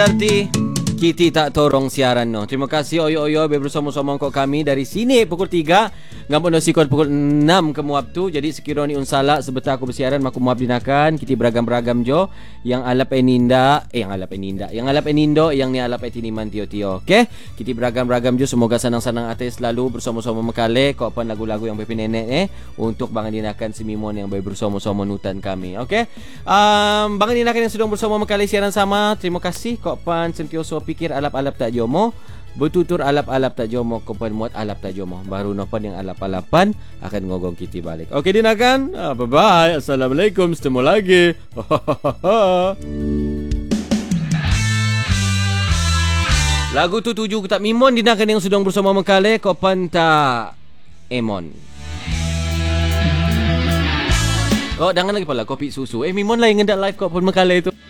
Berarti kita tak torong siaran no. Terima kasih oyo bersama-sama kau kami dari sini pukul 3 ngampun sikot pukul 6 ke muap tu. Jadi sekira ni unsala sebentar aku bersiaran maku muap dinakan. Kita beragam-beragam jo yang alap enindo, yang ni alap etiniman tio-tio. Okey. Kita beragam-beragam jo, semoga senang-senang atas selalu bersama-sama mekale kau pan lagu-lagu yang bepi nenek untuk bang dinakan semimon yang bersama-sama nutan kami. Okey. Bang dinakan yang sedang bersama mekale siaran sama. Terima kasih kau pan sentioso pikir alap-alap tak jomo, bertutur alap-alap tak jomo, kopan muat alap tak jomo. Baru nopan yang alap-alapan akan ngogong kita balik. Okey dinakan. Bye-bye. Assalamualaikum. Setemu lagi. Lagu tu tuju tak mimon dinakan yang sedang bersama mekale kopan tak emon. Oh, jangan lagi pala kopi susu. Mimon lah yang ngendak live kopan mekale tu.